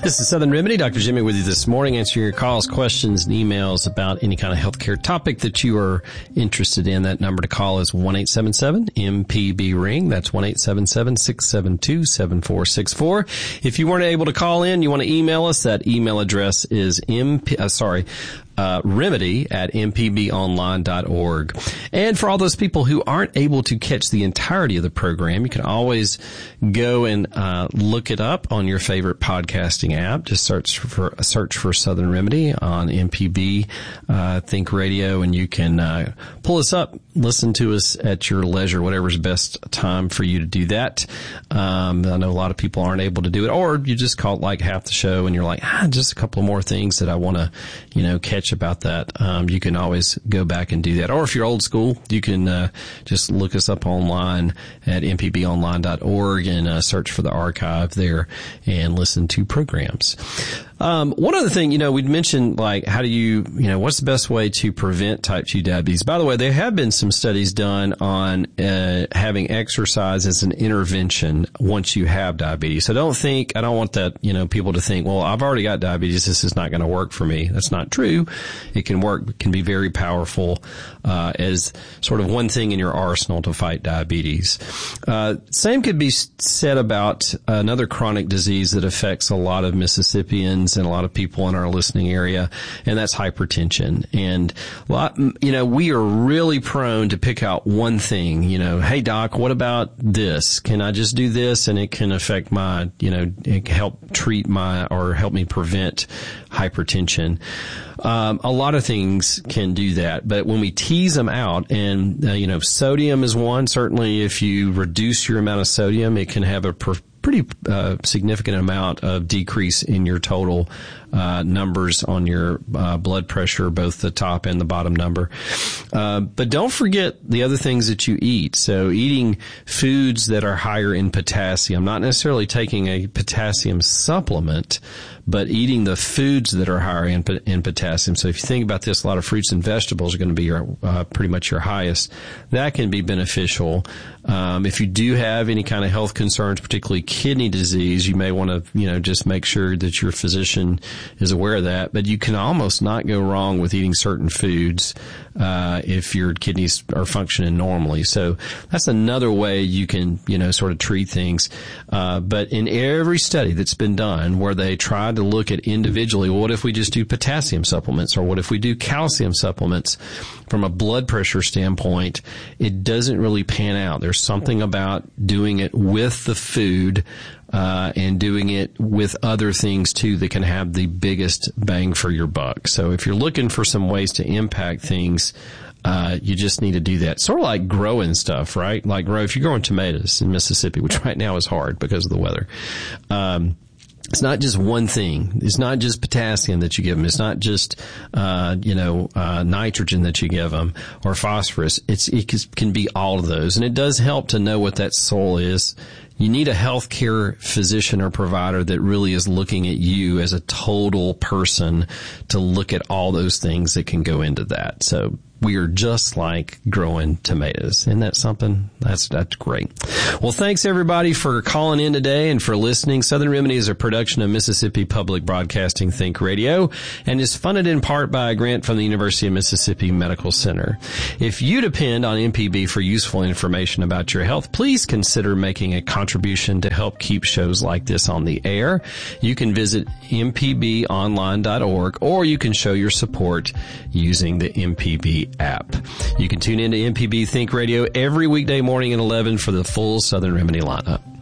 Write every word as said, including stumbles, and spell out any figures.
This is Southern Remedy. Doctor Jimmy with you this morning, answering your calls, questions, and emails about any kind of healthcare topic that you are interested in. That number to call is one eight seven seven M P B ring. That's one eight seven seven, six seven two, seven four six four. If you weren't able to call in, you want to email us. That email address is M P, uh, sorry, Uh, remedy at m p b online dot org. And for all those people who aren't able to catch the entirety of the program, you can always go and uh, look it up on your favorite podcasting app. Just search for search for Southern Remedy on M P B uh, Think Radio, and you can uh, pull us up, listen to us at your leisure, whatever's best time for you to do that. Um, I know a lot of people aren't able to do it, or you just caught like half the show and you're like, ah, just a couple more things that I want to, you know, catch about that. Um, you can always go back and do that. Or if you're old school, you can uh, just look us up online at m p b online dot org and uh, search for the archive there and listen to programs. Um, one other thing, you know, we'd mentioned, like, how do you, you know, what's the best way to prevent type two diabetes? By the way, there have been some studies done on uh, having exercise as an intervention once you have diabetes. So don't think, I don't want that, you know, people to think, well, I've already got diabetes, this is not going to work for me. That's not true. It can work, it can be very powerful uh, as sort of one thing in your arsenal to fight diabetes. Uh, same could be said about another chronic disease that affects a lot of Mississippians and a lot of people in our listening area, and that's hypertension. And a lot, you know, we are really prone to pick out one thing, you know, hey doc, what about this? Can I just do this and it can affect my, you know, it can help treat my, or help me prevent hypertension. Um, a lot of things can do that, but when we tease them out, and, uh, you know, sodium is one. Certainly if you reduce your amount of sodium, it can have a per- pretty uh, significant amount of decrease in your total uh, numbers on your uh, blood pressure, both the top and the bottom number. Uh, but don't forget the other things that you eat. So eating foods that are higher in potassium, not necessarily taking a potassium supplement, but eating the foods that are higher in, in potassium. So if you think about this, a lot of fruits and vegetables are going to be your, uh, pretty much your highest. That can be beneficial. Um, if you do have any kind of health concerns, particularly kidney disease, you may want to, you know, just make sure that your physician is aware of that. But you can almost not go wrong with eating certain foods uh, if your kidneys are functioning normally. So that's another way you can, you know, sort of treat things. Uh, but in every study that's been done where they tried to look at individually, well, what if we just do potassium supplements, or what if we do calcium supplements? From a blood pressure standpoint, it doesn't really pan out. There's something about doing it with the food uh, and doing it with other things too that can have the biggest bang for your buck. So if you're looking for some ways to impact things, uh, you just need to do that. Sort of like growing stuff, right? Like grow, if you're growing tomatoes in Mississippi, which right now is hard because of the weather. Um, It's not just one thing. It's not just potassium that you give them. It's not just, uh, you know, uh, nitrogen that you give them, or phosphorus. It's, it can be all of those. And it does help to know what that soil is. You need a healthcare physician or provider that really is looking at you as a total person to look at all those things that can go into that. So we are just like growing tomatoes. Isn't that something? That's, that's great. Well, thanks everybody for calling in today and for listening. Southern Remedy is a production of Mississippi Public Broadcasting Think Radio and is funded in part by a grant from the University of Mississippi Medical Center. If you depend on M P B for useful information about your health, please consider making a contribution to help keep shows like this on the air. You can visit m p b online dot org, or you can show your support using the M P B app. You can tune in to M P B Think Radio every weekday morning at eleven for the full Southern Remedy lineup.